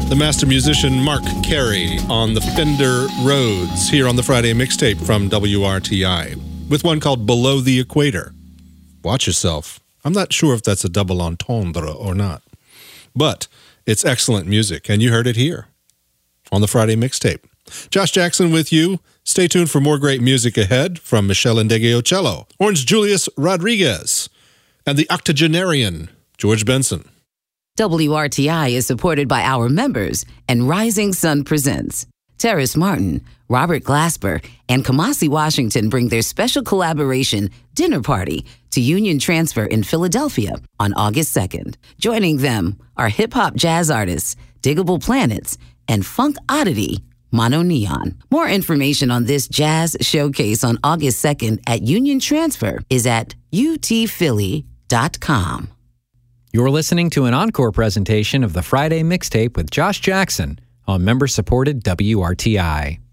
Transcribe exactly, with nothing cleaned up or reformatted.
the master musician Mark Carey on the Fender Rhodes here on the Friday mixtape from W R T I with one called Below the Equator. Watch yourself. I'm not sure if that's a double entendre or not, but it's excellent music, and you heard it here on the Friday mixtape. Josh Jackson with you. Stay tuned for more great music ahead from Michelle Ndegeocello, Orange Julius Rodriguez, and the octogenarian George Benson. W R T I is supported by our members and Rising Sun Presents. Terrace Martin, Robert Glasper, and Kamasi Washington bring their special collaboration dinner party to Union Transfer in Philadelphia on August second. Joining them are hip-hop jazz artists Diggable Planets and funk oddity Mono Neon. More information on this jazz showcase on August second at Union Transfer is at u t philly dot com. You're listening to an encore presentation of the Friday mixtape with Josh Jackson on member-supported W R T I.